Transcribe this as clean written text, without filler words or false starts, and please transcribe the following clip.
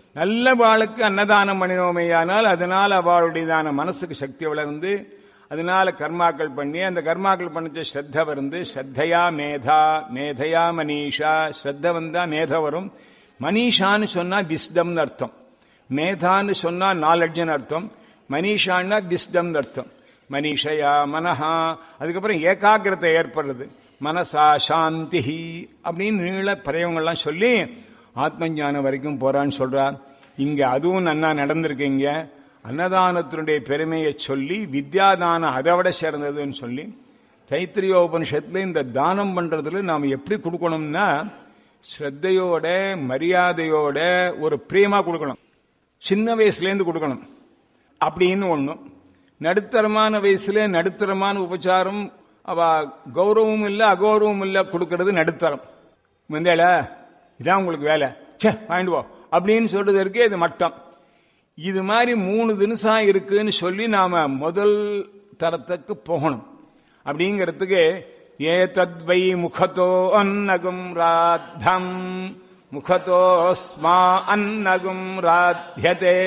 நல்ல வாளுக்கு அன்னதானம் பண்ணினோமையானால் அதனால் அவளுடையதான மனசுக்கு சக்தி வளர்ந்து அதனால கர்மாக்கள் பண்ணி அந்த கர்மாக்கள் பண்ணிச்ச ஸ்ரத்த வந்து ஸ்ரத்தையா மேதா மேதையா மனிஷா ஸ்ரத்த வந்தா மேத வரும். மனிஷான்னு சொன்னா விஸ்டம்னு அர்த்தம், மேதான்னு சொன்னா நாலெட்ஜ்னு அர்த்தம், மனிஷான்னா விஸ்டம் அர்த்தம். மனிஷயா மனஹா, அதுக்கப்புறம் ஏகாகிரத்தை ஏற்படுறது, மனசா சாந்தி அப்படின்னு நீள பிரயோகங்கள்லாம் சொல்லி ஆத்ம ஞானம் வரைக்கும் போறான்னு சொல்றார். இங்க அதுவும் நன்னா நடந்திருக்கீங்க. அன்னதானத்தினுடைய பெருமையை சொல்லி வித்யாதானம் அதை விட சேர்ந்ததுன்னு சொல்லி தைத்திரியோபனிஷத்துல இந்த தானம் பண்றதுல நாம் எப்படி கொடுக்கணும்னா ஸ்ரத்தையோட மரியாதையோட ஒரு பிரியமா கொடுக்கணும். சின்ன வயசுலேருந்து கொடுக்கணும் அப்படின்னு ஒண்ணும், நடுத்தரமான வயசுல நடுத்தரமான உபச்சாரம் அவ கௌரவமும் இல்லை அகௌரவமும் இல்லை கொடுக்கறது நடுத்தரம். வந்தேல இதான் உங்களுக்கு வேலை, சே வாங்கிட்டு போ அப்படின்னு சொல்றதற்கு இது மட்டம். இது மாதிரி 3 தினசம் இருக்குன்னு சொல்லி நாம முதல் தரத்துக்கு போகணும். அப்படிங்கிறதுக்கு ஏதத்வை முகத்தோ அன்னகும் ராத்தம் முகத்தோ ஸ்மா அன்னகும் ராத்யதே